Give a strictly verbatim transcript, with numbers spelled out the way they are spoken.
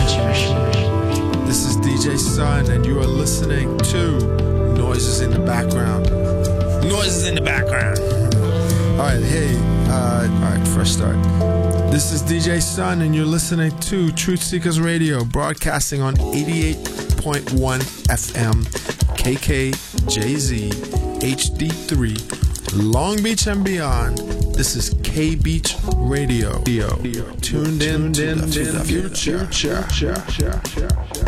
This is D J Sun, and you are listening to Noises in the Background. Noises in the Background. All right, hey, uh, all right, fresh start. This is D J Sun, and you're listening to Truth Seekers Radio, broadcasting on eighty-eight point one F M, K K J Z, H D three, Long Beach and beyond. This is K Beach Radio. Tuned in, Tuned in to, the, to the future. future.